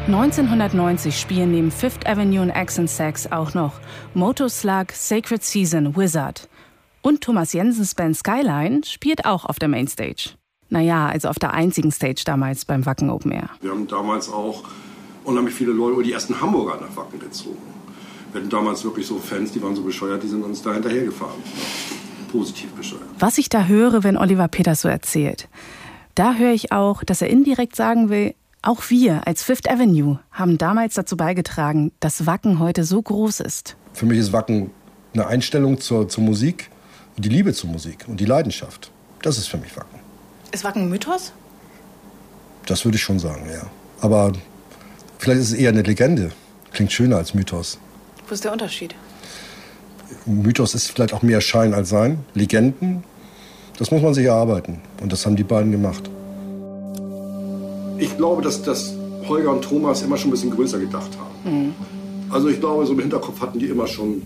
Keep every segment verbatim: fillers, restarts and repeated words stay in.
neunzehnhundertneunzig spielen neben Fifth Avenue und Axe and Sax auch noch Moto Slug, Sacred Season, Wizard. Und Thomas Jensens Band Skyline spielt auch auf der Mainstage. Naja, also auf der einzigen Stage damals beim Wacken Open Air. Wir haben damals auch unheimlich viele Leute über die ersten Hamburger nach Wacken gezogen. Wir hatten damals wirklich so Fans, die waren so bescheuert, die sind uns da hinterhergefahren. Positiv bescheuert. Was ich da höre, wenn Oliver Peters so erzählt, da höre ich auch, dass er indirekt sagen will, auch wir als Fifth Avenue haben damals dazu beigetragen, dass Wacken heute so groß ist. Für mich ist Wacken eine Einstellung zur, zur Musik, die Liebe zur Musik und die Leidenschaft. Das ist für mich Wacken. Ist Wacken ein Mythos? Das würde ich schon sagen, ja. Aber vielleicht ist es eher eine Legende. Klingt schöner als Mythos. Wo ist der Unterschied? Mythos ist vielleicht auch mehr Schein als Sein. Legenden, das muss man sich erarbeiten. Und das haben die beiden gemacht. Ich glaube, dass, dass Holger und Thomas immer schon ein bisschen größer gedacht haben. Mhm. Also ich glaube, so im Hinterkopf hatten die immer schon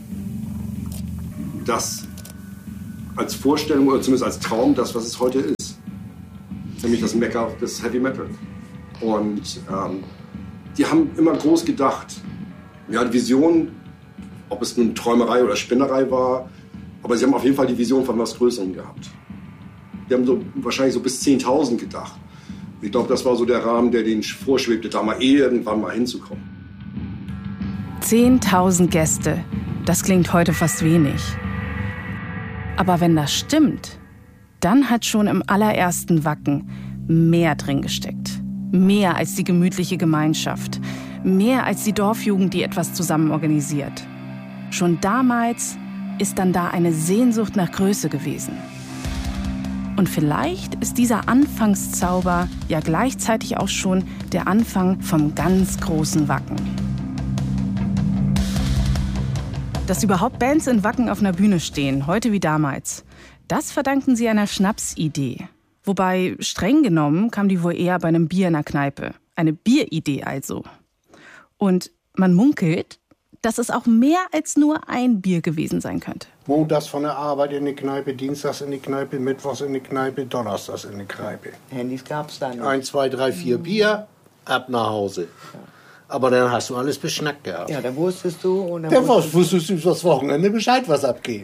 das als Vorstellung oder zumindest als Traum, das, was es heute ist. Nämlich das Mekka des Heavy Metal. Und ähm, die haben immer groß gedacht. Ja, die Vision, ob es nun Träumerei oder Spinnerei war, aber sie haben auf jeden Fall die Vision von was Größerem gehabt. Die haben so wahrscheinlich so bis zehntausend gedacht. Ich glaube, das war so der Rahmen, der denen vorschwebte, da mal irgendwann mal hinzukommen. zehntausend Gäste, das klingt heute fast wenig. Aber wenn das stimmt, dann hat schon im allerersten Wacken mehr drin gesteckt. Mehr als die gemütliche Gemeinschaft. Mehr als die Dorfjugend, die etwas zusammen organisiert. Schon damals ist dann da eine Sehnsucht nach Größe gewesen. Und vielleicht ist dieser Anfangszauber ja gleichzeitig auch schon der Anfang vom ganz großen Wacken. Dass überhaupt Bands in Wacken auf einer Bühne stehen, heute wie damals, das verdanken sie einer Schnapsidee. Wobei, streng genommen, kam die wohl eher bei einem Bier in der Kneipe. Eine Bieridee also. Und man munkelt, dass es auch mehr als nur ein Bier gewesen sein könnte. Montags von der Arbeit in die Kneipe, Dienstags in die Kneipe, Mittwochs in die Kneipe, Donnerstags in die Kneipe. Handys gab's dann nicht. Ein, zwei, drei, vier Bier, ab nach Hause. Ja. Aber dann hast du alles beschnackt gehabt. Ja, dann wusstest du... Und dann dann wusstest, wusstest du das Wochenende Bescheid, was abgeht.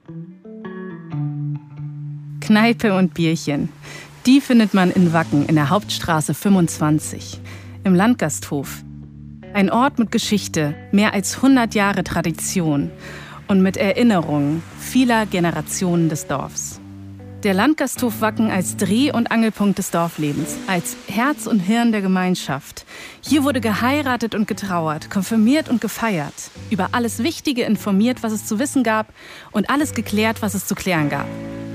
Kneipe und Bierchen. Die findet man in Wacken in der Hauptstraße fünfundzwanzig. Im Landgasthof. Ein Ort mit Geschichte, mehr als hundert Jahre Tradition und mit Erinnerungen vieler Generationen des Dorfs. Der Landgasthof Wacken als Dreh- und Angelpunkt des Dorflebens, als Herz und Hirn der Gemeinschaft. Hier wurde geheiratet und getrauert, konfirmiert und gefeiert, über alles Wichtige informiert, was es zu wissen gab und alles geklärt, was es zu klären gab.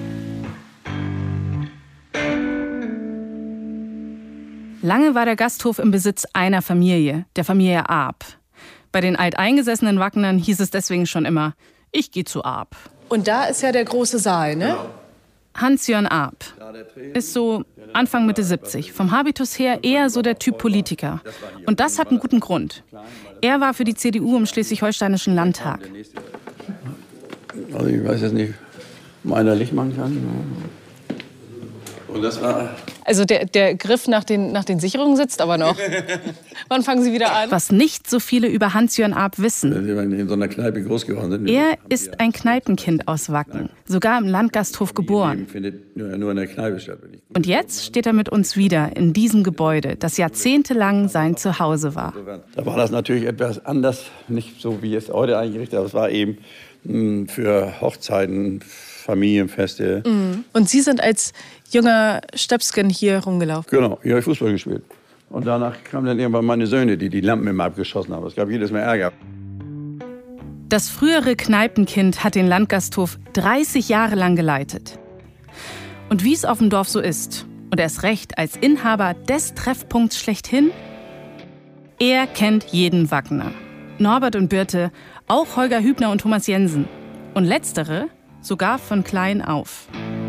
Lange war der Gasthof im Besitz einer Familie, der Familie Arp. Bei den alteingesessenen Wackenern hieß es deswegen schon immer, ich gehe zu Arp. Und da ist ja der große Saal, ne? Genau. Hans-Jörn Arp ist so Anfang Mitte siebzig, vom Habitus her eher so der Typ Politiker. Und das hat einen guten Grund. Er war für die C D U im Schleswig-Holsteinischen Landtag. Also ich weiß jetzt nicht, ob einer Licht machen kann. Und das war... Also der, der Griff nach den, nach den Sicherungen sitzt aber noch. Wann fangen Sie wieder an? Was nicht so viele über Hans-Jörn Arp wissen. Die in so einer Kneipe groß geworden sind. Er ist ein Kneipenkind aus Wacken, sogar im Landgasthof geboren. Findet nur in der Kneipe statt. Und jetzt steht er mit uns wieder in diesem Gebäude, das jahrzehntelang sein Zuhause war. Da war das natürlich etwas anders, nicht so wie es heute eingerichtet ist, aber es war eben mh, für Hochzeiten, Familienfeste. Mhm. Und Sie sind als junger Stöpsken hier rumgelaufen? Genau, hier habe ich Fußball gespielt. Und danach kamen dann irgendwann meine Söhne, die die Lampen immer abgeschossen haben. Es gab jedes Mal Ärger. Das frühere Kneipenkind hat den Landgasthof dreißig Jahre lang geleitet. Und wie es auf dem Dorf so ist, und erst recht als Inhaber des Treffpunkts schlechthin, er kennt jeden Wackener. Norbert und Birte, auch Holger Hübner und Thomas Jensen. Und letztere sogar von klein auf.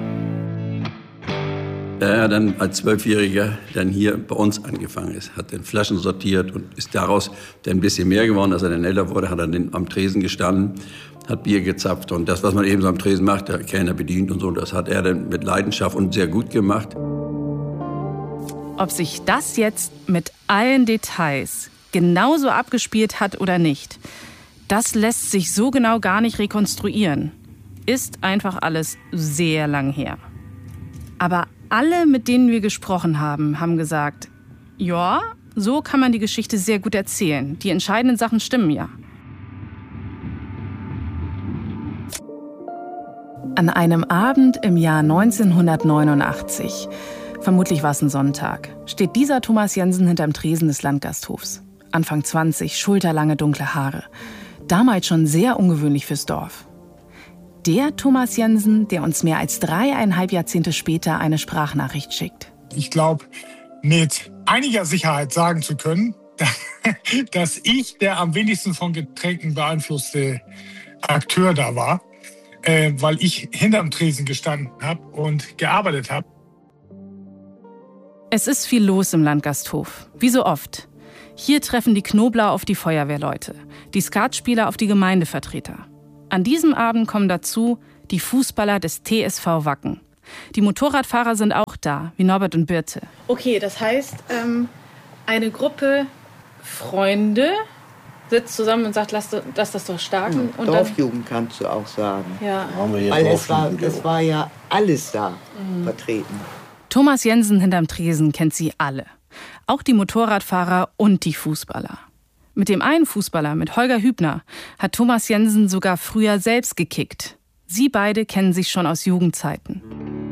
Da er dann als Zwölfjähriger dann hier bei uns angefangen ist, hat dann Flaschen sortiert und ist daraus dann ein bisschen mehr geworden. Als er dann älter wurde, hat er dann am Tresen gestanden, hat Bier gezapft und das, was man eben so am Tresen macht, der Kellner bedient und so, das hat er dann mit Leidenschaft und sehr gut gemacht. Ob sich das jetzt mit allen Details genauso abgespielt hat oder nicht. Das lässt sich so genau gar nicht rekonstruieren. Ist einfach alles sehr lang her. Aber alle, mit denen wir gesprochen haben, haben gesagt, ja, so kann man die Geschichte sehr gut erzählen. Die entscheidenden Sachen stimmen ja. An einem Abend im Jahr neunzehnhundertneunundachtzig, vermutlich war es ein Sonntag, steht dieser Thomas Jensen hinterm Tresen des Landgasthofs. Anfang zwanzig, schulterlange dunkle Haare. Damals schon sehr ungewöhnlich fürs Dorf. Der Thomas Jensen, der uns mehr als dreieinhalb Jahrzehnte später eine Sprachnachricht schickt. Ich glaube, mit einiger Sicherheit sagen zu können, dass ich der am wenigsten von Getränken beeinflusste Akteur da war, äh, weil ich hinterm Tresen gestanden habe und gearbeitet habe. Es ist viel los im Landgasthof, wie so oft. Hier treffen die Knobler auf die Feuerwehrleute, die Skatspieler auf die Gemeindevertreter. An diesem Abend kommen dazu die Fußballer des T S V Wacken. Die Motorradfahrer sind auch da, wie Norbert und Birte. Okay, das heißt, ähm, eine Gruppe Freunde sitzt zusammen und sagt, lass, lass das doch starten. Ja, und Dorfjugend dann, kannst du auch sagen. Ja. Weil es war, es war ja alles da mhm. vertreten. Thomas Jensen hinterm Tresen kennt sie alle. Auch die Motorradfahrer und die Fußballer. Mit dem einen Fußballer, mit Holger Hübner, hat Thomas Jensen sogar früher selbst gekickt. Sie beide kennen sich schon aus Jugendzeiten.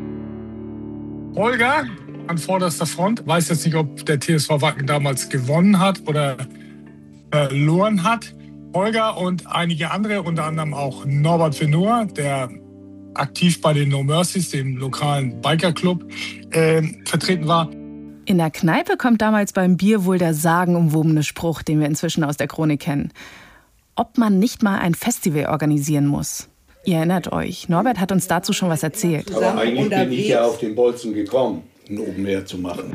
Holger an vorderster Front, weiß jetzt nicht, ob der T S V Wacken damals gewonnen hat oder äh, verloren hat. Holger und einige andere, unter anderem auch Norbert Venor, der aktiv bei den No Mercies, dem lokalen Bikerclub, äh, vertreten war. In der Kneipe kommt damals beim Bier wohl der sagenumwobene Spruch, den wir inzwischen aus der Chronik kennen. Ob man nicht mal ein Festival organisieren muss. Ihr erinnert euch, Norbert hat uns dazu schon was erzählt. Aber eigentlich bin ich ja auf den Bolzen gekommen, ein Open Air zu machen.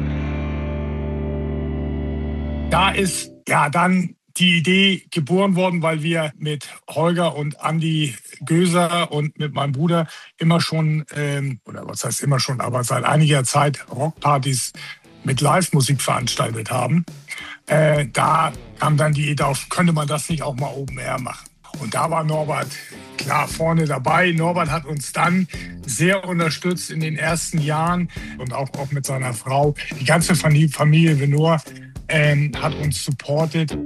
Da ist ja dann die Idee geboren worden, weil wir mit Holger und Andi Göser und mit meinem Bruder immer schon, ähm, oder was heißt immer schon, aber seit einiger Zeit Rockpartys mit Live-Musik veranstaltet haben. Äh, da kam dann die Idee auf, könnte man das nicht auch mal Open Air machen. Und da war Norbert klar vorne dabei. Norbert hat uns dann sehr unterstützt in den ersten Jahren und auch, auch mit seiner Frau. Die ganze Familie Venor ähm, hat uns supportet.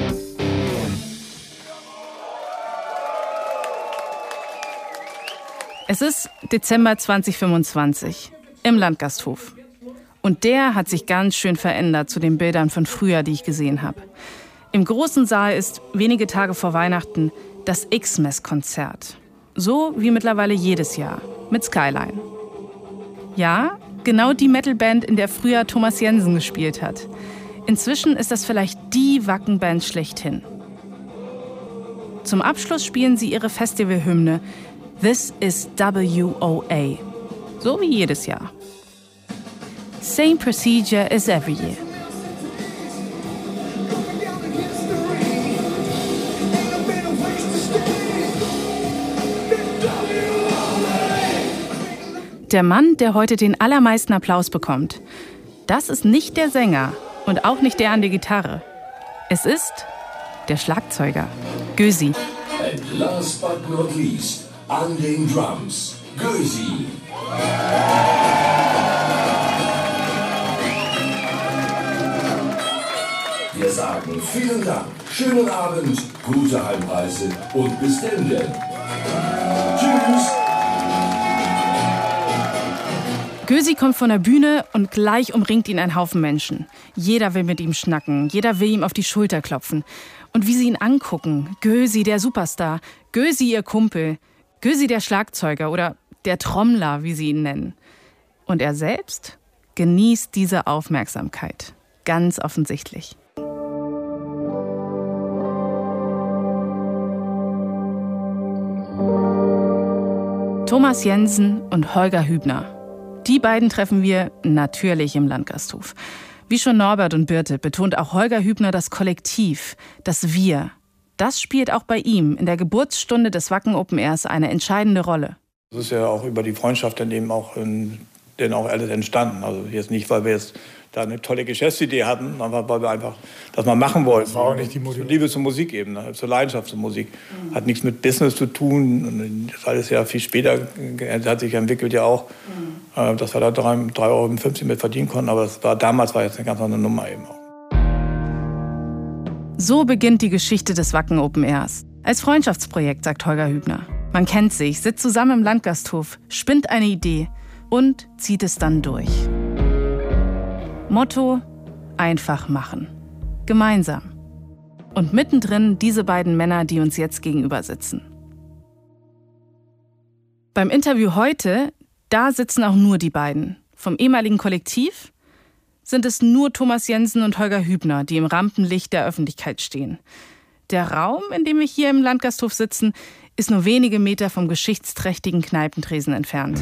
Es ist Dezember zweitausendfünfundzwanzig im Landgasthof. Und der hat sich ganz schön verändert zu den Bildern von früher, die ich gesehen habe. Im großen Saal ist wenige Tage vor Weihnachten das Xmas-Konzert. So wie mittlerweile jedes Jahr mit Skyline. Ja, genau die Metalband, in der früher Thomas Jensen gespielt hat. Inzwischen ist das vielleicht die Wackenband schlechthin. Zum Abschluss spielen sie ihre Festivalhymne This is W O A. So wie jedes Jahr. Same procedure as every year. Der Mann, der heute den allermeisten Applaus bekommt, das ist nicht der Sänger und auch nicht der an der Gitarre. Es ist der Schlagzeuger, Gösi. And last but not least, an den Drums, Gösi. Wir sagen vielen Dank, schönen Abend, gute Heimreise und bis denn. Tschüss. Gösi kommt von der Bühne und gleich umringt ihn ein Haufen Menschen. Jeder will mit ihm schnacken, jeder will ihm auf die Schulter klopfen. Und wie sie ihn angucken, Gösi, der Superstar, Gösi, ihr Kumpel, Gösi, der Schlagzeuger oder der Trommler, wie sie ihn nennen. Und er selbst genießt diese Aufmerksamkeit, ganz offensichtlich. Thomas Jensen und Holger Hübner. Die beiden treffen wir natürlich im Landgasthof. Wie schon Norbert und Birte betont auch Holger Hübner das Kollektiv, das Wir. Das spielt auch bei ihm in der Geburtsstunde des Wacken Open Airs eine entscheidende Rolle. Es ist ja auch über die Freundschaft dann eben auch ein denn auch alles entstanden. Also jetzt nicht, weil wir jetzt da eine tolle Geschäftsidee hatten, sondern weil wir einfach das mal machen wollten. Das war auch nicht die Motivation. Liebe zur Musik eben, ne? Zur Leidenschaft zur Musik. Mhm. Hat nichts mit Business zu tun. Das alles ja viel später hat sich entwickelt ja auch, mhm. dass wir da drei Euro fünfzig mit verdienen konnten. Aber das war, damals war jetzt eine ganz andere Nummer eben auch. So beginnt die Geschichte des Wacken Open Airs. Als Freundschaftsprojekt, sagt Holger Hübner. Man kennt sich, sitzt zusammen im Landgasthof, spinnt eine Idee und zieht es dann durch. Motto: einfach machen. Gemeinsam. Und mittendrin diese beiden Männer, die uns jetzt gegenüber sitzen. Beim Interview heute, da sitzen auch nur die beiden. Vom ehemaligen Kollektiv sind es nur Thomas Jensen und Holger Hübner, die im Rampenlicht der Öffentlichkeit stehen. Der Raum, in dem wir hier im Landgasthof sitzen, ist nur wenige Meter vom geschichtsträchtigen Kneipentresen entfernt.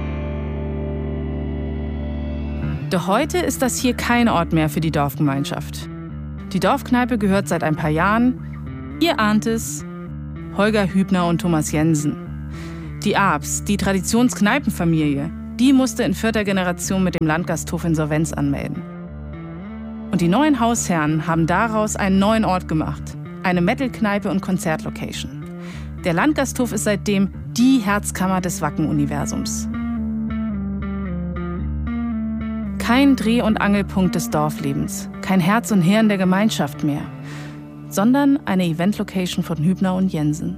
Doch heute ist das hier kein Ort mehr für die Dorfgemeinschaft. Die Dorfkneipe gehört seit ein paar Jahren, ihr ahnt es, Holger Hübner und Thomas Jensen. Die Abs, die Traditionskneipenfamilie, die musste in vierter Generation mit dem Landgasthof Insolvenz anmelden. Und die neuen Hausherren haben daraus einen neuen Ort gemacht, eine Metal-Kneipe und Konzertlocation. Der Landgasthof ist seitdem die Herzkammer des Wacken-Universums. Kein Dreh- und Angelpunkt des Dorflebens, kein Herz und Hirn der Gemeinschaft mehr, sondern eine Event-Location von Hübner und Jensen.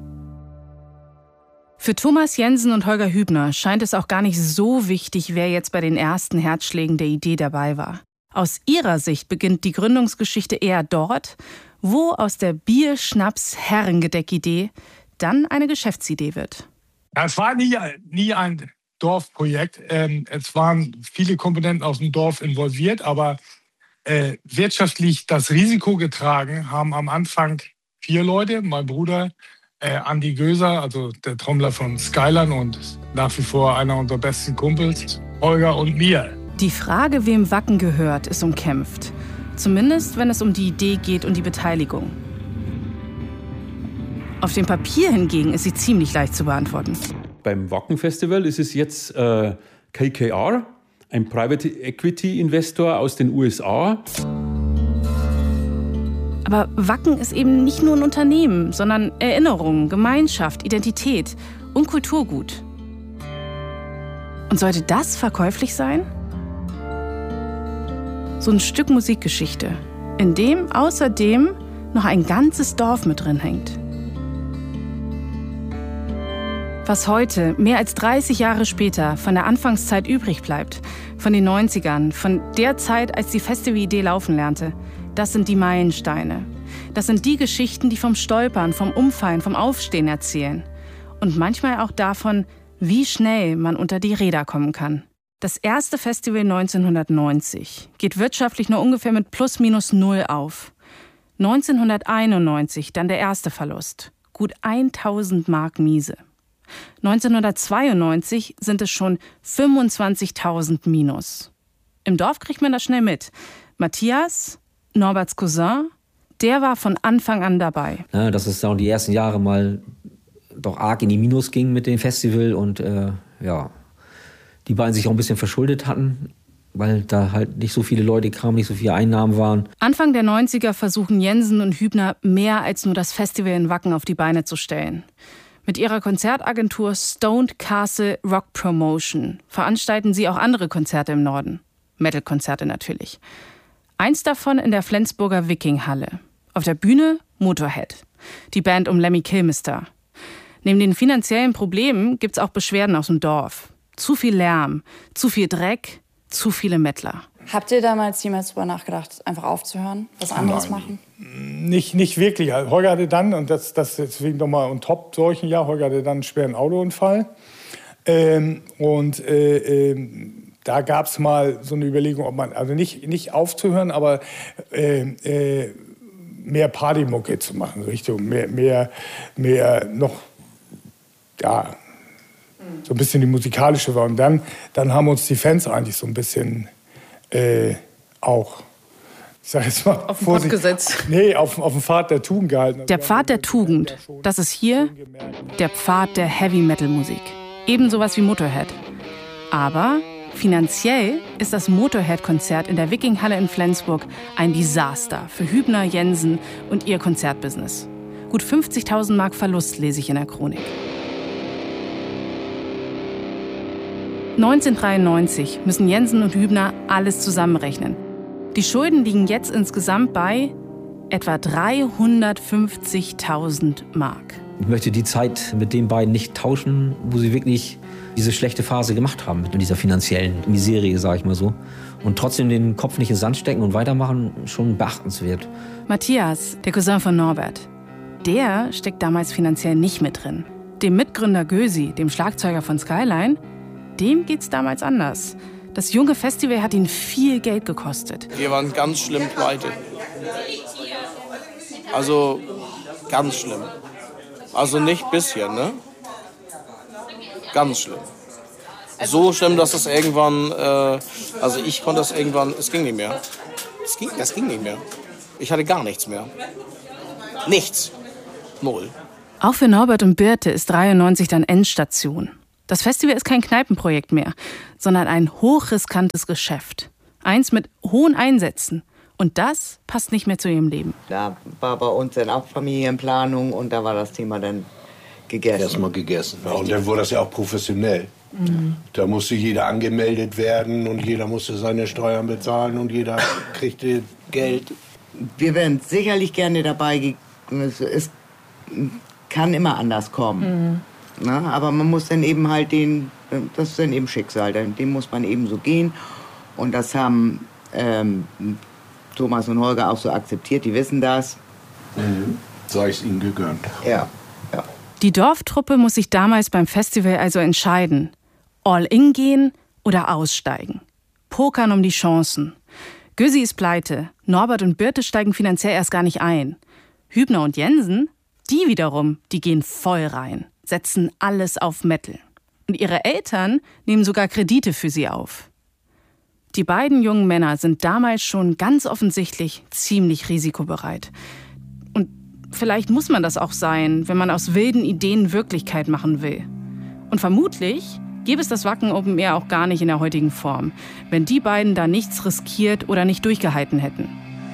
Für Thomas Jensen und Holger Hübner scheint es auch gar nicht so wichtig, wer jetzt bei den ersten Herzschlägen der Idee dabei war. Aus ihrer Sicht beginnt die Gründungsgeschichte eher dort, wo aus der Bier-Schnaps-Herrengedeck-Idee dann eine Geschäftsidee wird. Ja, es war nie, nie ein Dorfprojekt. Ähm, es waren viele Komponenten aus dem Dorf involviert, aber äh, wirtschaftlich das Risiko getragen haben am Anfang vier Leute. Mein Bruder, äh, Andi Göser, also der Trommler von Skyline und nach wie vor einer unserer besten Kumpels, Holger und mir. Die Frage, wem Wacken gehört, ist umkämpft. Zumindest, wenn es um die Idee geht und die Beteiligung. Auf dem Papier hingegen ist sie ziemlich leicht zu beantworten. Beim Wacken-Festival ist es jetzt äh, K K R, ein Private Equity Investor aus den U S A. Aber Wacken ist eben nicht nur ein Unternehmen, sondern Erinnerung, Gemeinschaft, Identität und Kulturgut. Und sollte das verkäuflich sein? So ein Stück Musikgeschichte, in dem außerdem noch ein ganzes Dorf mit drin hängt. Was heute, mehr als dreißig Jahre später, von der Anfangszeit übrig bleibt, von den neunzigern, von der Zeit, als die Festivalidee laufen lernte, das sind die Meilensteine. Das sind die Geschichten, die vom Stolpern, vom Umfallen, vom Aufstehen erzählen. Und manchmal auch davon, wie schnell man unter die Räder kommen kann. Das erste Festival neunzehnhundertneunzig geht wirtschaftlich nur ungefähr mit plus minus null auf. neunzehnhunderteinundneunzig dann der erste Verlust, gut tausend Mark miese. neunzehnhundertzweiundneunzig sind es schon fünfundzwanzigtausend minus. Im Dorf kriegt man das schnell mit. Matthias, Norberts Cousin, der war von Anfang an dabei. Ja, dass es dann die ersten Jahre mal doch arg in die Minus ging mit dem Festival und äh, ja, die beiden sich auch ein bisschen verschuldet hatten, weil da halt nicht so viele Leute kamen, nicht so viele Einnahmen waren. Anfang der neunziger versuchen Jensen und Hübner mehr als nur das Festival in Wacken auf die Beine zu stellen. Mit ihrer Konzertagentur Stoned Castle Rock Promotion veranstalten sie auch andere Konzerte im Norden. Metal-Konzerte natürlich. Eins davon in der Flensburger Wikinghalle. Auf der Bühne Motorhead, die Band um Lemmy Kilmister. Neben den finanziellen Problemen gibt's auch Beschwerden aus dem Dorf. Zu viel Lärm, zu viel Dreck, zu viele Mettler. Habt ihr damals jemals drüber nachgedacht, einfach aufzuhören, was anderes Nein. machen? Nicht, nicht wirklich. Holger hatte dann, und das, das deswegen nochmal on top solchen Jahr, Holger hatte dann einen schweren Autounfall. Ähm, und äh, äh, da gab es mal so eine Überlegung, ob man, also nicht, nicht aufzuhören, aber äh, äh, mehr Partymucke zu machen, Richtung mehr, mehr, mehr noch, ja, so ein bisschen die musikalische war. Und dann, dann haben uns die Fans eigentlich so ein bisschen äh, auch, ich sag jetzt mal, auf den Pott gesetzt. Nee, auf, auf den Pfad der Tugend gehalten. Der Pfad der Tugend, das ist hier der Pfad der Heavy-Metal-Musik. Eben sowas wie Motorhead. Aber Finanziell ist das Motorhead-Konzert in der Wikinghalle in Flensburg ein Desaster für Hübner, Jensen und ihr Konzertbusiness. Gut fünfzigtausend Mark Verlust lese ich in der Chronik. neunzehnhundertdreiundneunzig müssen Jensen und Hübner alles zusammenrechnen. Die Schulden liegen jetzt insgesamt bei etwa dreihundertfünfzigtausend Mark. Ich möchte die Zeit mit den beiden nicht tauschen, wo sie wirklich diese schlechte Phase gemacht haben, mit dieser finanziellen Miserie, sage ich mal so. Und trotzdem den Kopf nicht in den Sand stecken und weitermachen, schon beachtenswert. Matthias, der Cousin von Norbert, der steckt damals finanziell nicht mit drin. Dem Mitgründer Gösi, dem Schlagzeuger von Skyline, dem geht's damals anders. Das junge Festival hat ihn viel Geld gekostet. Wir waren ganz schlimm pleite. Also ganz schlimm. Also nicht bisschen, ne? Ganz schlimm. So schlimm, dass es irgendwann, äh, also ich konnte das irgendwann, es ging nicht mehr. Es ging, das ging nicht mehr. Ich hatte gar nichts mehr. Nichts. Null. Auch für Norbert und Birte ist dreiundneunzig dann Endstation. Das Festival ist kein Kneipenprojekt mehr, sondern ein hochriskantes Geschäft. Eins mit hohen Einsätzen. Und das passt nicht mehr zu ihrem Leben. Da war bei uns dann auch Familienplanung und da war das Thema dann gegessen. Erstmal gegessen. Ja, und dann wurde das ja auch professionell. Mhm. Da musste jeder angemeldet werden und jeder musste seine Steuern bezahlen und jeder kriegte Geld. Wir wären sicherlich gerne dabei. Es kann immer anders kommen. Mhm. Na, aber man muss dann eben halt den, das ist dann eben Schicksal, dem muss man eben so gehen. Und das haben ähm, Thomas und Holger auch so akzeptiert, die wissen das. Mhm. Sei es ihnen gegönnt. Ja, ja. Die Dorftruppe muss sich damals beim Festival also entscheiden. All-in gehen oder aussteigen. Pokern um die Chancen. Gösi ist pleite, Norbert und Birte steigen finanziell erst gar nicht ein. Hübner und Jensen, die wiederum, die gehen voll rein. Setzen alles auf Metal. Und ihre Eltern nehmen sogar Kredite für sie auf. Die beiden jungen Männer sind damals schon ganz offensichtlich ziemlich risikobereit. Und vielleicht muss man das auch sein, wenn man aus wilden Ideen Wirklichkeit machen will. Und vermutlich gäbe es das Wacken Open Air auch gar nicht in der heutigen Form, wenn die beiden da nichts riskiert oder nicht durchgehalten hätten.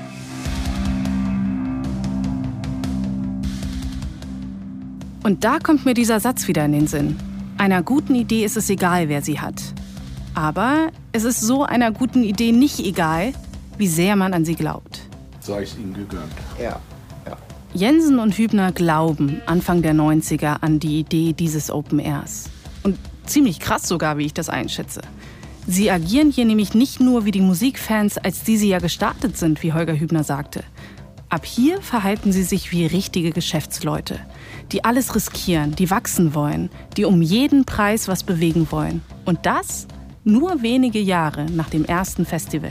Und da kommt mir dieser Satz wieder in den Sinn. Einer guten Idee ist es egal, wer sie hat. Aber es ist so einer guten Idee nicht egal, wie sehr man an sie glaubt. Sei es ihnen gegönnt. Ja, ja. Jensen und Hübner glauben Anfang der neunziger an die Idee dieses Open Airs. Und ziemlich krass sogar, wie ich das einschätze. Sie agieren hier nämlich nicht nur wie die Musikfans, als die sie ja gestartet sind, wie Holger Hübner sagte. Ab hier verhalten sie sich wie richtige Geschäftsleute, die alles riskieren, die wachsen wollen, die um jeden Preis was bewegen wollen. Und das nur wenige Jahre nach dem ersten Festival.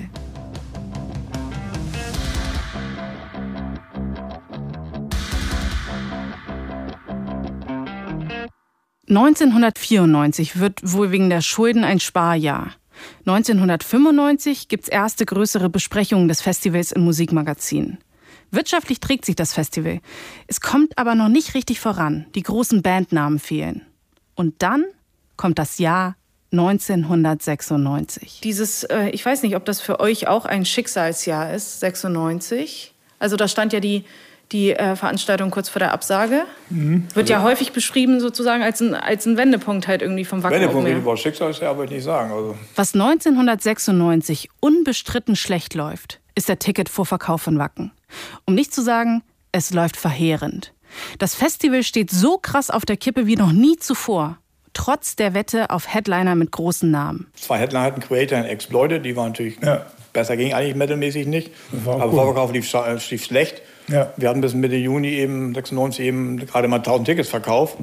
neunzehnhundertvierundneunzig wird wohl wegen der Schulden ein Sparjahr. neunzehnhundertfünfundneunzig gibt's erste größere Besprechungen des Festivals in Musikmagazinen. Wirtschaftlich trägt sich das Festival. Es kommt aber noch nicht richtig voran. Die großen Bandnamen fehlen. Und dann kommt das Jahr neunzehnhundertsechsundneunzig. Dieses, äh, ich weiß nicht, ob das für euch auch ein Schicksalsjahr ist, sechsundneunzig. Also da stand ja die, die äh, Veranstaltung kurz vor der Absage. Mhm. Wird ja häufig beschrieben sozusagen als ein, als ein Wendepunkt halt irgendwie vom Wacken. Wendepunkt über Schicksalsjahr würde ich nicht sagen. Also. Was neunzehnhundertsechsundneunzig unbestritten schlecht läuft, ist der Ticketvorverkauf von Wacken. Um nicht zu sagen, es läuft verheerend. Das Festival steht so krass auf der Kippe wie noch nie zuvor. Trotz der Wette auf Headliner mit großen Namen. Zwei Headliner hatten, Creator und Exploited, die waren natürlich ja. besser, ging eigentlich metalmäßig nicht. Aber cool. Vorverkauf lief, lief schlecht. Ja. Wir hatten bis Mitte Juni eben, sechsundneunzig eben gerade mal tausend Tickets verkauft.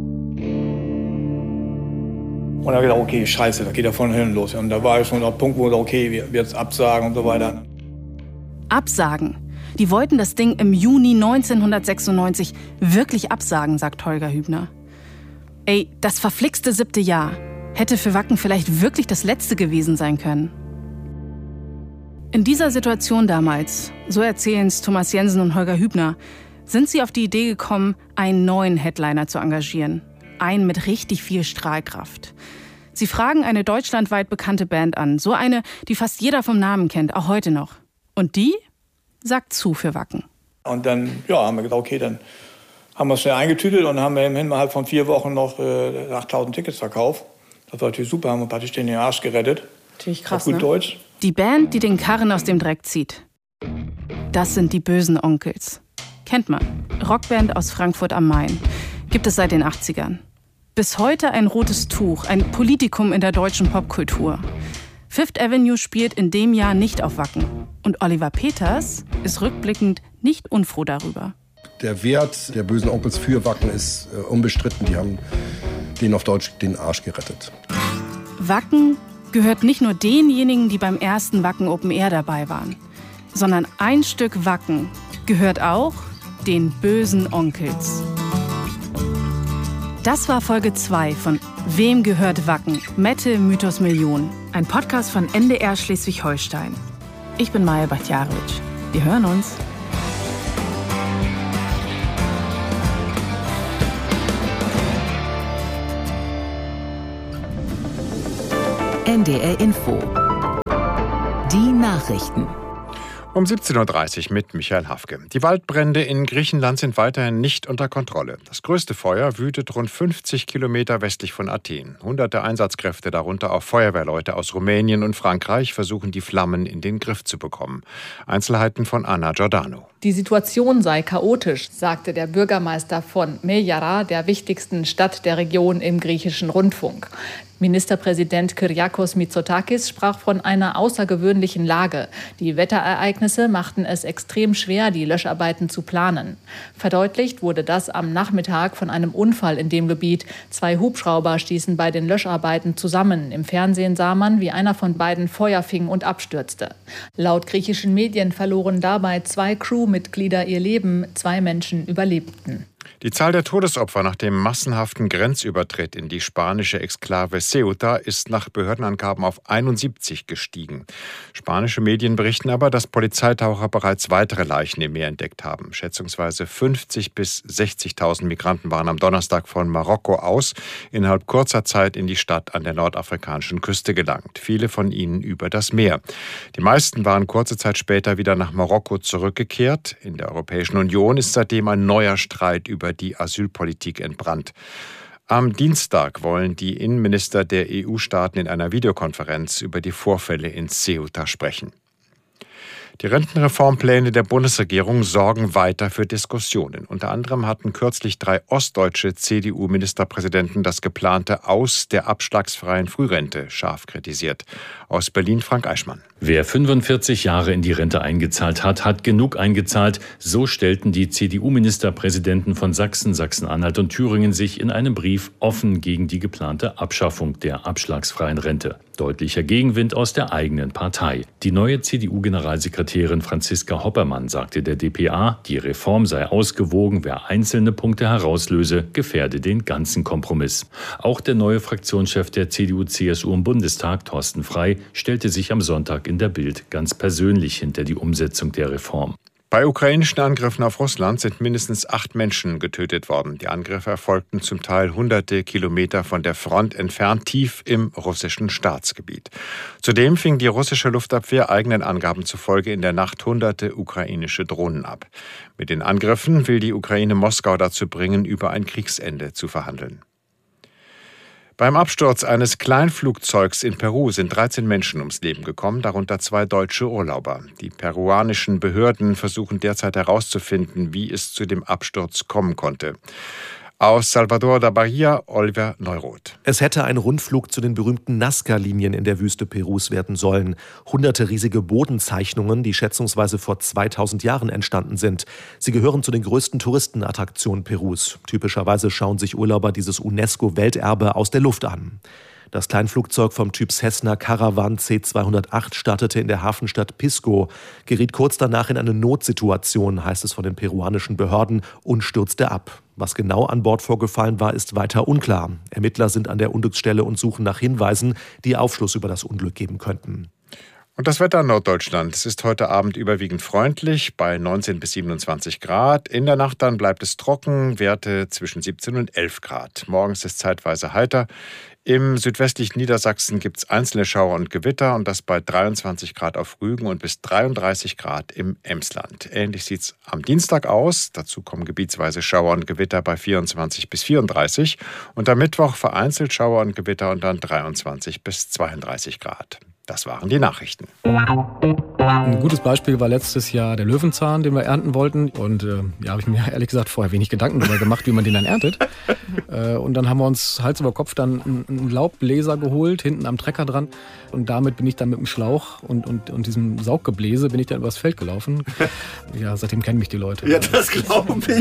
Und da habe ich gedacht, okay, scheiße, da geht ja von hin los. Und da war schon der Punkt, wo ich dachte, okay, wir jetzt absagen und so weiter. Absagen? Die wollten das Ding im Juni neunzehnhundertsechsundneunzig wirklich absagen, sagt Holger Hübner. Ey, das verflixte siebte Jahr hätte für Wacken vielleicht wirklich das letzte gewesen sein können. In dieser Situation damals, so erzählen es Thomas Jensen und Holger Hübner, sind sie auf die Idee gekommen, einen neuen Headliner zu engagieren. Einen mit richtig viel Strahlkraft. Sie fragen eine deutschlandweit bekannte Band an. So eine, die fast jeder vom Namen kennt, auch heute noch. Und die sagt zu für Wacken. Und dann ja, haben wir gedacht, okay, dann haben wir es schnell eingetütet und haben wir innerhalb von vier Wochen noch äh, achttausend Tickets verkauft. Das war natürlich super, haben wir praktisch den Arsch gerettet. Natürlich krass, auf gut ne? Deutsch. Die Band, die den Karren aus dem Dreck zieht. Das sind die Böhsen Onkelz. Kennt man. Rockband aus Frankfurt am Main. Gibt es seit den achtzigern. Bis heute ein rotes Tuch, ein Politikum in der deutschen Popkultur. Fifth Avenue spielt in dem Jahr nicht auf Wacken. Und Oliver Peters ist rückblickend nicht unfroh darüber. Der Wert der Böhsen Onkelz für Wacken ist äh, unbestritten. Die haben denen auf Deutsch den Arsch gerettet. Wacken gehört nicht nur denjenigen, die beim ersten Wacken Open Air dabei waren, sondern ein Stück Wacken gehört auch den Böhsen Onkelz. Das war Folge zwei von Wem gehört Wacken? Mette, Mythos, Million. Ein Podcast von N D R Schleswig-Holstein. Ich bin Maja Bachtiarowitsch. Wir hören uns. N D R Info. Die Nachrichten. Um siebzehn Uhr dreißig mit Michael Hafke. Die Waldbrände in Griechenland sind weiterhin nicht unter Kontrolle. Das größte Feuer wütet rund fünfzig Kilometer westlich von Athen. Hunderte Einsatzkräfte, darunter auch Feuerwehrleute aus Rumänien und Frankreich, versuchen die Flammen in den Griff zu bekommen. Einzelheiten von Anna Giordano. Die Situation sei chaotisch, sagte der Bürgermeister von Meyara, der wichtigsten Stadt der Region, im griechischen Rundfunk. Ministerpräsident Kyriakos Mitsotakis sprach von einer außergewöhnlichen Lage. Die Wetterereignisse machten es extrem schwer, die Löscharbeiten zu planen. Verdeutlicht wurde das am Nachmittag von einem Unfall in dem Gebiet. Zwei Hubschrauber stießen bei den Löscharbeiten zusammen. Im Fernsehen sah man, wie einer von beiden Feuer fing und abstürzte. Laut griechischen Medien verloren dabei zwei Crewmitglieder ihr Leben. Zwei Menschen überlebten. Die Zahl der Todesopfer nach dem massenhaften Grenzübertritt in die spanische Exklave Ceuta ist nach Behördenangaben auf einundsiebzig gestiegen. Spanische Medien berichten aber, dass Polizeitaucher bereits weitere Leichen im Meer entdeckt haben. Schätzungsweise fünfzigtausend bis sechzigtausend Migranten waren am Donnerstag von Marokko aus innerhalb kurzer Zeit in die Stadt an der nordafrikanischen Küste gelangt. Viele von ihnen über das Meer. Die meisten waren kurze Zeit später wieder nach Marokko zurückgekehrt. In der Europäischen Union ist seitdem ein neuer Streit über die Asylpolitik entbrannt. Am Dienstag wollen die Innenminister der E U-Staaten in einer Videokonferenz über die Vorfälle in Ceuta sprechen. Die Rentenreformpläne der Bundesregierung sorgen weiter für Diskussionen. Unter anderem hatten kürzlich drei ostdeutsche C D U-Ministerpräsidenten das geplante Aus der abschlagsfreien Frührente scharf kritisiert. Aus Berlin Frank Eichmann. Wer fünfundvierzig Jahre in die Rente eingezahlt hat, hat genug eingezahlt. So stellten die C D U-Ministerpräsidenten von Sachsen, Sachsen-Anhalt und Thüringen sich in einem Brief offen gegen die geplante Abschaffung der abschlagsfreien Rente. Deutlicher Gegenwind aus der eigenen Partei. Die neue C D U-Generalsekretärin Franziska Hoppermann sagte der d p a, die Reform sei ausgewogen, wer einzelne Punkte herauslöse, gefährde den ganzen Kompromiss. Auch der neue Fraktionschef der C D U C S U im Bundestag, Thorsten Frey, stellte sich am Sonntag in der Bild ganz persönlich hinter die Umsetzung der Reform. Bei ukrainischen Angriffen auf Russland sind mindestens acht Menschen getötet worden. Die Angriffe erfolgten zum Teil hunderte Kilometer von der Front entfernt, tief im russischen Staatsgebiet. Zudem fing die russische Luftabwehr eigenen Angaben zufolge in der Nacht hunderte ukrainische Drohnen ab. Mit den Angriffen will die Ukraine Moskau dazu bringen, über ein Kriegsende zu verhandeln. Beim Absturz eines Kleinflugzeugs in Peru sind dreizehn Menschen ums Leben gekommen, darunter zwei deutsche Urlauber. Die peruanischen Behörden versuchen derzeit herauszufinden, wie es zu dem Absturz kommen konnte. Aus Salvador da Bahia, Oliver Neuroth. Es hätte ein Rundflug zu den berühmten Nazca-Linien in der Wüste Perus werden sollen. Hunderte riesige Bodenzeichnungen, die schätzungsweise vor zweitausend Jahren entstanden sind. Sie gehören zu den größten Touristenattraktionen Perus. Typischerweise schauen sich Urlauber dieses UNESCO-Welterbe aus der Luft an. Das Kleinflugzeug vom Typ Cessna Caravan C zweihundertacht startete in der Hafenstadt Pisco, geriet kurz danach in eine Notsituation, heißt es von den peruanischen Behörden, und stürzte ab. Was genau an Bord vorgefallen war, ist weiter unklar. Ermittler sind an der Unglücksstelle und suchen nach Hinweisen, die Aufschluss über das Unglück geben könnten. Und das Wetter in Norddeutschland. Es ist heute Abend überwiegend freundlich, bei neunzehn bis siebenundzwanzig Grad. In der Nacht dann bleibt es trocken, Werte zwischen siebzehn und elf Grad. Morgens ist zeitweise heiter. Im südwestlichen Niedersachsen gibt es einzelne Schauer und Gewitter und das bei dreiundzwanzig Grad auf Rügen und bis dreiunddreißig Grad im Emsland. Ähnlich sieht es am Dienstag aus. Dazu kommen gebietsweise Schauer und Gewitter bei vierundzwanzig bis vierunddreißig und am Mittwoch vereinzelt Schauer und Gewitter und dann dreiundzwanzig bis zweiunddreißig Grad. Das waren die Nachrichten. Ein gutes Beispiel war letztes Jahr der Löwenzahn, den wir ernten wollten. Und äh, ja, habe ich mir ehrlich gesagt vorher wenig Gedanken darüber gemacht, wie man den dann erntet. äh, und dann haben wir uns Hals über Kopf dann einen, einen Laubbläser geholt, hinten am Trecker dran. Und damit bin ich dann mit dem Schlauch und, und, und diesem Sauggebläse bin ich dann übers Feld gelaufen. Ja, seitdem kennen mich die Leute. Ja, das glaube ich.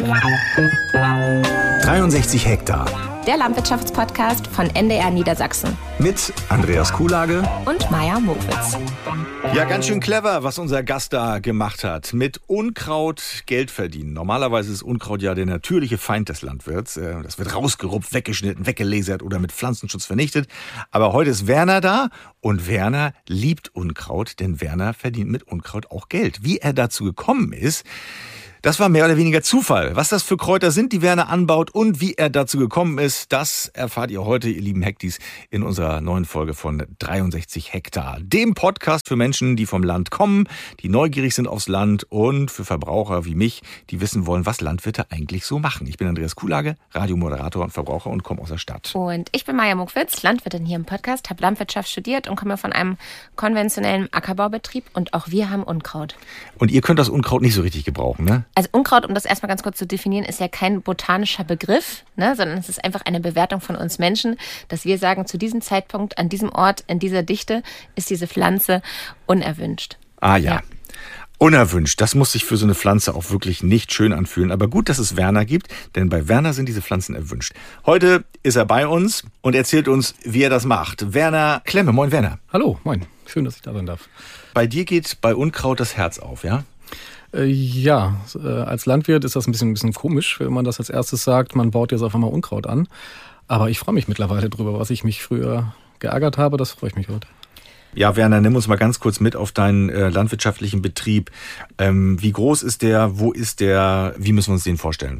dreiundsechzig Hektar. Der Landwirtschaftspodcast von N D R Niedersachsen. Mit Andreas Kuhlage und Maja Mokwitz. Ja, ganz schön clever, was unser Gast da gemacht hat. Mit Unkraut Geld verdienen. Normalerweise ist Unkraut ja der natürliche Feind des Landwirts. Das wird rausgerupft, weggeschnitten, weggelasert oder mit Pflanzenschutz vernichtet. Aber heute ist Werner da und Werner liebt Unkraut, denn Werner verdient mit Unkraut auch Geld. Wie er dazu gekommen ist, das war mehr oder weniger Zufall. Was das für Kräuter sind, die Werner anbaut und wie er dazu gekommen ist, das erfahrt ihr heute, ihr lieben Hektis, in unserer neuen Folge von dreiundsechzig Hektar. Dem Podcast für Menschen, die vom Land kommen, die neugierig sind aufs Land und für Verbraucher wie mich, die wissen wollen, was Landwirte eigentlich so machen. Ich bin Andreas Kuhlage, Radiomoderator und Verbraucher und komme aus der Stadt. Und ich bin Maja Mokwitz, Landwirtin hier im Podcast, habe Landwirtschaft studiert und komme von einem konventionellen Ackerbaubetrieb und auch wir haben Unkraut. Und ihr könnt das Unkraut nicht so richtig gebrauchen, ne? Also Unkraut, um das erstmal ganz kurz zu definieren, ist ja kein botanischer Begriff, ne, sondern es ist einfach eine Bewertung von uns Menschen, dass wir sagen, zu diesem Zeitpunkt, an diesem Ort, in dieser Dichte ist diese Pflanze unerwünscht. Ah ja. ja. Unerwünscht, das muss sich für so eine Pflanze auch wirklich nicht schön anfühlen. Aber gut, dass es Werner gibt, denn bei Werner sind diese Pflanzen erwünscht. Heute ist er bei uns und erzählt uns, wie er das macht. Werner Klemme, moin Werner. Hallo, moin. Schön, dass ich da sein darf. Bei dir geht bei Unkraut das Herz auf, ja? Ja, als Landwirt ist das ein bisschen, ein bisschen komisch, wenn man das als erstes sagt, man baut jetzt auf einmal Unkraut an. Aber ich freue mich mittlerweile drüber, was ich mich früher geärgert habe, das freue ich mich heute. Ja, Werner, nimm uns mal ganz kurz mit auf deinen äh, landwirtschaftlichen Betrieb. Ähm, wie groß ist der, wo ist der, wie müssen wir uns den vorstellen?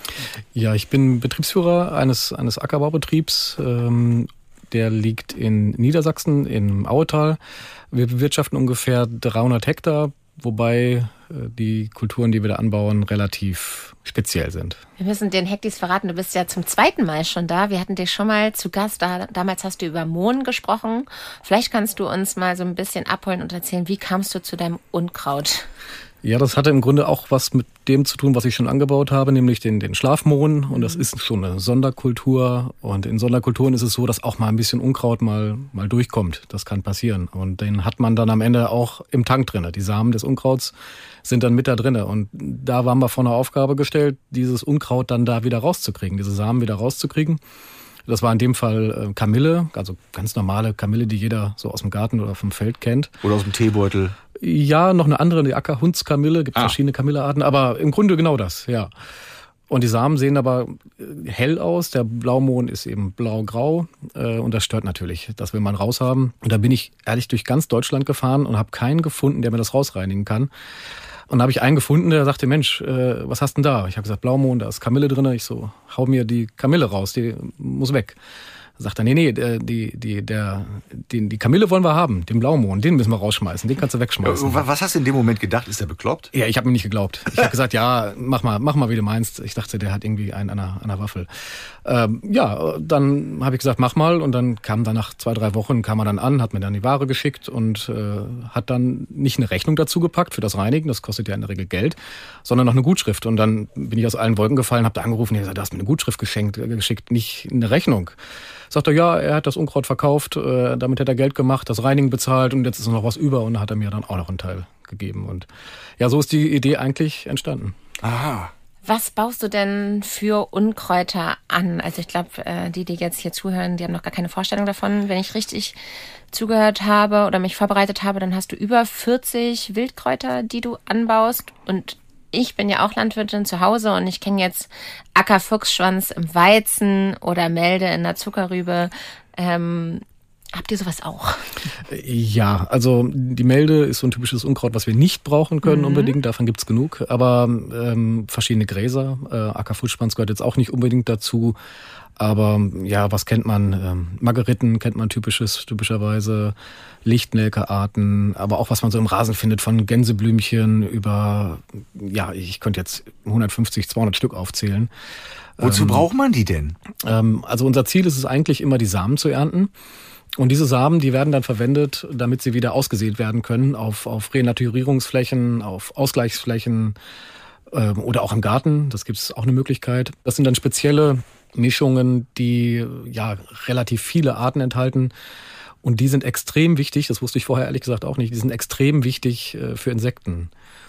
Ja, ich bin Betriebsführer eines, eines Ackerbaubetriebs. Ähm, der liegt in Niedersachsen, im Auetal. Wir bewirtschaften ungefähr dreihundert Hektar. Wobei die Kulturen, die wir da anbauen, relativ speziell sind. Wir müssen den Hektis verraten, du bist ja zum zweiten Mal schon da. Wir hatten dich schon mal zu Gast, da, damals hast du über Mohn gesprochen. Vielleicht kannst du uns mal so ein bisschen abholen und erzählen, wie kamst du zu deinem Unkraut? Ja, das hatte im Grunde auch was mit dem zu tun, was ich schon angebaut habe, nämlich den, den Schlafmohn. Und das ist schon eine Sonderkultur. Und in Sonderkulturen ist es so, dass auch mal ein bisschen Unkraut mal, mal durchkommt. Das kann passieren. Und den hat man dann am Ende auch im Tank drin. Die Samen des Unkrauts sind dann mit da drin. Und da waren wir vor einer Aufgabe gestellt, dieses Unkraut dann da wieder rauszukriegen, diese Samen wieder rauszukriegen. Das war in dem Fall Kamille, also ganz normale Kamille, die jeder so aus dem Garten oder vom Feld kennt. Oder aus dem Teebeutel. Ja, noch eine andere, die Ackerhundskamille, gibt ah. verschiedene Kamillearten, aber im Grunde genau das, ja. Und die Samen sehen aber hell aus, der Blaumohn ist eben blau-grau äh, und das stört natürlich, das will man raushaben. Und da bin ich ehrlich durch ganz Deutschland gefahren und habe keinen gefunden, der mir das rausreinigen kann. Und da habe ich einen gefunden, der sagte, Mensch, äh, was hast denn da? Ich habe gesagt, Blaumohn, da ist Kamille drin. Ich so, hau mir die Kamille raus, die muss weg. Da sagt er, nee, nee, die, die, der, die, die Kamille wollen wir haben, den Blaumohn, den müssen wir rausschmeißen, den kannst du wegschmeißen. Was hast du in dem Moment gedacht? Ist der bekloppt? Ja, ich habe mir nicht geglaubt. Ich habe gesagt, ja, mach mal, mach mal, wie du meinst. Ich dachte, der hat irgendwie einen an einer, an einer Waffel. Ähm, ja, dann habe ich gesagt, mach mal. Und dann kam dann nach zwei, drei Wochen, kam er dann an, hat mir dann die Ware geschickt und äh, hat dann nicht eine Rechnung dazu gepackt für das Reinigen, das kostet ja in der Regel Geld, sondern noch eine Gutschrift. Und dann bin ich aus allen Wolken gefallen, habe da angerufen, und gesagt, du hast mir eine Gutschrift geschenkt, geschickt, nicht eine Rechnung. Sagt er, ja, er hat das Unkraut verkauft, äh, damit hat er Geld gemacht, das Reinigen bezahlt und jetzt ist noch was über und da hat er mir dann auch noch einen Teil gegeben. Und ja, so ist die Idee eigentlich entstanden. Aha. Was baust du denn für Unkräuter an? Also ich glaube, die, die jetzt hier zuhören, die haben noch gar keine Vorstellung davon. Wenn ich richtig zugehört habe oder mich vorbereitet habe, dann hast du über vierzig Wildkräuter, die du anbaust. Und ich bin ja auch Landwirtin zu Hause und ich kenne jetzt Ackerfuchsschwanz im Weizen oder Melde in der Zuckerrübe. Ähm, Habt ihr sowas auch? Ja, also die Melde ist so ein typisches Unkraut, was wir nicht brauchen können mhm. unbedingt. Davon gibt's genug. Aber ähm, verschiedene Gräser, äh, Ackerfuchsschwanz gehört jetzt auch nicht unbedingt dazu. Aber ja, was kennt man? Ähm, Margeriten kennt man typisches, typischerweise, Lichtnelkearten, aber auch was man so im Rasen findet, von Gänseblümchen über, ja, ich könnte jetzt hundertfünfzig, zweihundert Stück aufzählen. Wozu ähm, braucht man die denn? Ähm, also unser Ziel ist es eigentlich immer, die Samen zu ernten. Und diese Samen, die werden dann verwendet, damit sie wieder ausgesät werden können auf, auf Renaturierungsflächen, auf Ausgleichsflächen ähm, oder auch im Garten. Das gibt es auch eine Möglichkeit. Das sind dann spezielle Mischungen, die ja relativ viele Arten enthalten. Und die sind extrem wichtig, das wusste ich vorher ehrlich gesagt auch nicht, die sind extrem wichtig äh, für Insekten.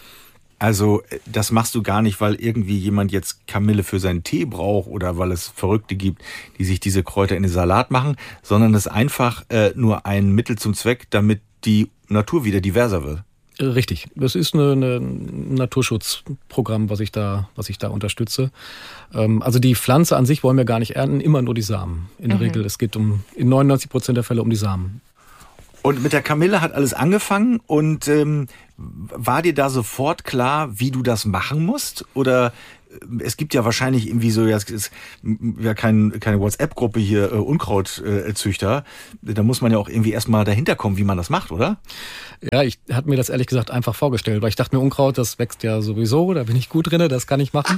Also das machst du gar nicht, weil irgendwie jemand jetzt Kamille für seinen Tee braucht oder weil es Verrückte gibt, die sich diese Kräuter in den Salat machen, sondern es ist einfach äh, nur ein Mittel zum Zweck, damit die Natur wieder diverser wird. Richtig. Das ist eine, eine, ein Naturschutzprogramm, was ich da, was ich da unterstütze. Ähm, also die Pflanze an sich wollen wir gar nicht ernten, immer nur die Samen. In der mhm. Regel, es geht um in neunundneunzig Prozent der Fälle um die Samen. Und mit der Kamille hat alles angefangen und ähm, war dir da sofort klar, wie du das machen musst? Oder es gibt ja wahrscheinlich irgendwie so, ja, es ist ja kein, keine WhatsApp-Gruppe hier, äh, Unkrautzüchter. Da muss man ja auch irgendwie erstmal dahinter kommen, wie man das macht, oder? Ja, ich hatte mir das ehrlich gesagt einfach vorgestellt, weil ich dachte mir, Unkraut, das wächst ja sowieso, da bin ich gut drin, das kann ich machen.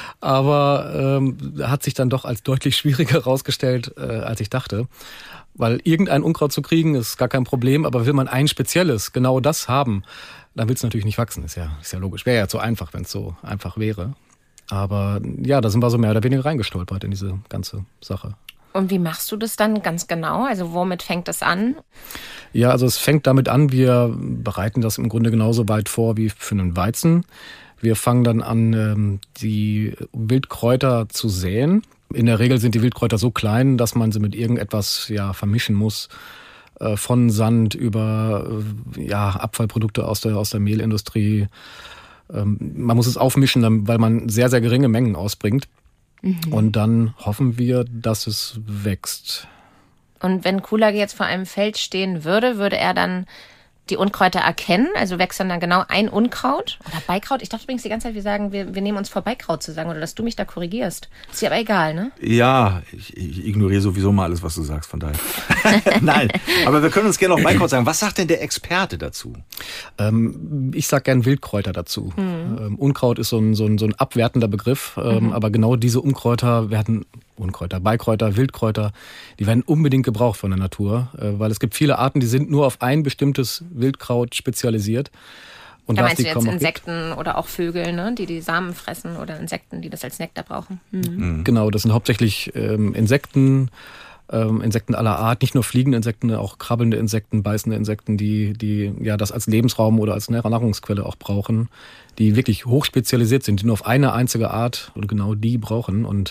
Aber ähm, hat sich dann doch als deutlich schwieriger herausgestellt, äh, als ich dachte. Weil irgendein Unkraut zu kriegen, ist gar kein Problem, aber will man ein spezielles, genau das haben, dann will es natürlich nicht wachsen, ist ja, ist ja logisch. Wäre ja zu einfach, wenn es so einfach wäre. Aber ja, da sind wir so mehr oder weniger reingestolpert in diese ganze Sache. Und wie machst du das dann ganz genau? Also womit fängt das an? Ja, also es fängt damit an, wir bereiten das im Grunde genauso weit vor wie für einen Weizen. Wir fangen dann an, die Wildkräuter zu säen. In der Regel sind die Wildkräuter so klein, dass man sie mit irgendetwas ja vermischen muss. Von Sand über ja, Abfallprodukte aus der, aus der Mehlindustrie. Man muss es aufmischen, weil man sehr, sehr geringe Mengen ausbringt. Mhm. Und dann hoffen wir, dass es wächst. Und wenn Kulak jetzt vor einem Feld stehen würde, würde er dann die Unkräuter erkennen? Also wächst dann, dann genau ein Unkraut oder Beikraut? Ich dachte übrigens die ganze Zeit, wir sagen, wir, wir nehmen uns vor, Beikraut zu sagen oder dass du mich da korrigierst. Ist dir aber egal, ne? Ja, ich, ich ignoriere sowieso mal alles, was du sagst, von daher. Nein, aber wir können uns gerne auch Beikraut sagen. Was sagt denn der Experte dazu? Ähm, ich sag gern Wildkräuter dazu. Mhm. Ähm, Unkraut ist so ein, so ein, so ein abwertender Begriff, ähm, mhm. aber genau diese Unkräuter werden, Unkräuter, Beikräuter, Wildkräuter, die werden unbedingt gebraucht von der Natur, äh, weil es gibt viele Arten, die sind nur auf ein bestimmtes Wildkraut spezialisiert. Und da meinst du jetzt Insekten oder auch Vögel, ne, die die Samen fressen oder Insekten, die das als Nektar brauchen? Mhm. Genau, das sind hauptsächlich ähm, Insekten, ähm, Insekten aller Art, nicht nur fliegende Insekten, auch krabbelnde Insekten, beißende Insekten, die, die ja das als Lebensraum oder als Nahrungsquelle auch brauchen, die wirklich hochspezialisiert sind, die nur auf eine einzige Art oder genau die brauchen. Und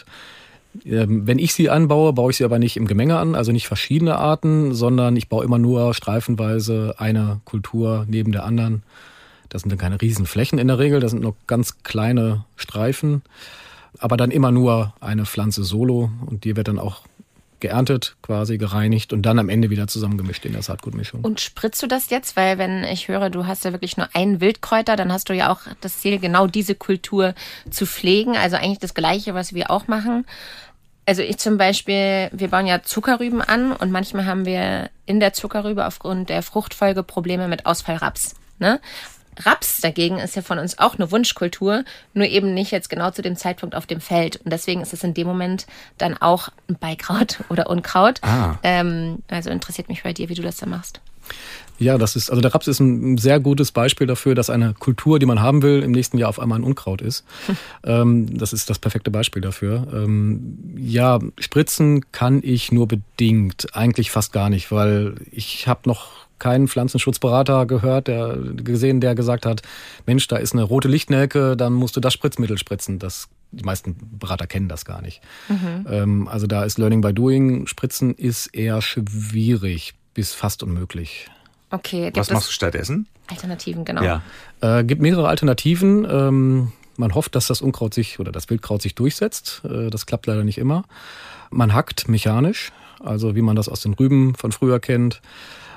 ähm, wenn ich sie anbaue, baue ich sie aber nicht im Gemenge an, also nicht verschiedene Arten, sondern ich baue immer nur streifenweise eine Kultur neben der anderen. Das sind dann keine riesen Flächen in der Regel, das sind nur ganz kleine Streifen, aber dann immer nur eine Pflanze solo und die wird dann auch geerntet, quasi gereinigt und dann am Ende wieder zusammengemischt in der Saatgutmischung. Und spritzt du das jetzt? Weil wenn ich höre, du hast ja wirklich nur einen Wildkräuter, dann hast du ja auch das Ziel, genau diese Kultur zu pflegen. Also eigentlich das Gleiche, was wir auch machen. Also ich zum Beispiel, wir bauen ja Zuckerrüben an und manchmal haben wir in der Zuckerrübe aufgrund der Fruchtfolge Probleme mit Ausfallraps, ne? Raps dagegen ist ja von uns auch eine Wunschkultur, nur eben nicht jetzt genau zu dem Zeitpunkt auf dem Feld. Und deswegen ist es in dem Moment dann auch ein Beikraut oder Unkraut. Ah. Ähm, also interessiert mich bei dir, wie du das da machst. Ja, das ist, also der Raps ist ein sehr gutes Beispiel dafür, dass eine Kultur, die man haben will, im nächsten Jahr auf einmal ein Unkraut ist. Hm. Ähm, das ist das perfekte Beispiel dafür. Ähm, ja, spritzen kann ich nur bedingt, eigentlich fast gar nicht, weil ich habe noch keinen Pflanzenschutzberater gehört, der gesehen, der gesagt hat, Mensch, da ist eine rote Lichtnelke, dann musst du das Spritzmittel spritzen. Das, die meisten Berater kennen das gar nicht. Mhm. Ähm, also da ist Learning by Doing. Spritzen ist eher schwierig bis fast unmöglich. Okay. Was machst du stattdessen? Alternativen, genau. Ja. Äh, gibt mehrere Alternativen. Ähm, man hofft, dass das Unkraut sich oder das Wildkraut sich durchsetzt. Äh, das klappt leider nicht immer. Man hackt mechanisch, also wie man das aus den Rüben von früher kennt.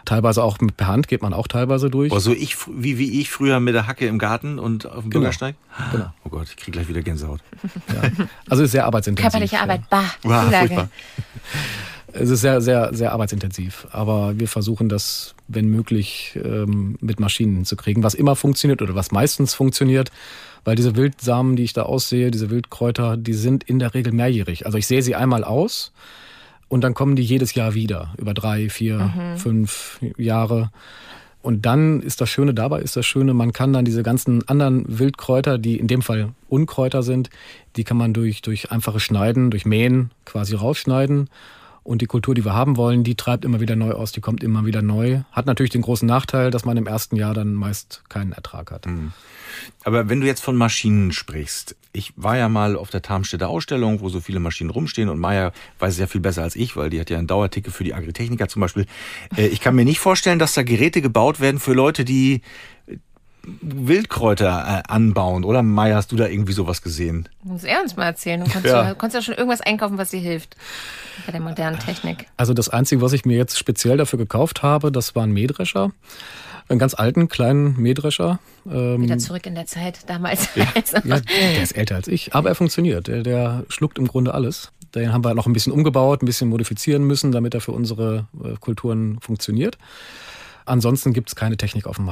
teilweise auch mit per Hand geht man auch teilweise durch. Boah, so ich, wie, wie ich früher mit der Hacke im Garten und auf dem Genau. Bürgersteig? Genau. Oh Gott, ich kriege gleich wieder Gänsehaut. Ja. Also ist sehr arbeitsintensiv. Körperliche Arbeit, bah, Wow, Zulage. furchtbar. Es ist sehr, sehr, sehr arbeitsintensiv. Aber wir versuchen das, wenn möglich, ähm, mit Maschinen hinzukriegen, was immer funktioniert oder was meistens funktioniert. Weil diese Wildsamen, die ich da aussehe, diese Wildkräuter, die sind in der Regel mehrjährig. Also ich sehe sie einmal aus und dann kommen die jedes Jahr wieder. Über drei, vier, Mhm. fünf Jahre. Und dann ist das Schöne, dabei ist das Schöne, man kann dann diese ganzen anderen Wildkräuter, die in dem Fall Unkräuter sind, die kann man durch, durch einfache Schneiden, durch Mähen quasi rausschneiden. Und die Kultur, die wir haben wollen, die treibt immer wieder neu aus, die kommt immer wieder neu. Hat natürlich den großen Nachteil, dass man im ersten Jahr dann meist keinen Ertrag hat. Aber wenn du jetzt von Maschinen sprichst, ich war ja mal auf der Tarmstädter Ausstellung, wo so viele Maschinen rumstehen und Maya weiß es ja viel besser als ich, weil die hat ja ein Dauerticket für die Agritechnica zum Beispiel. Äh, Ich kann mir nicht vorstellen, dass da Geräte gebaut werden für Leute, die Wildkräuter äh, anbauen, oder? Maya, hast du da irgendwie sowas gesehen? Muss er uns mal erzählen. Du kannst Ja. ja, kannst ja schon irgendwas einkaufen, was dir hilft bei der modernen Technik. Also das Einzige, was ich mir jetzt speziell dafür gekauft habe, das war ein Mähdrescher. Einen ganz alten, kleinen Mähdrescher. Ähm, Wieder zurück in der Zeit damals. Ja, Also, ja, der ist älter als ich, aber er funktioniert. Der, der schluckt im Grunde alles. Den haben wir noch ein bisschen umgebaut, ein bisschen modifizieren müssen, damit er für unsere äh, Kulturen funktioniert. Ansonsten gibt es keine Technik auf dem Markt.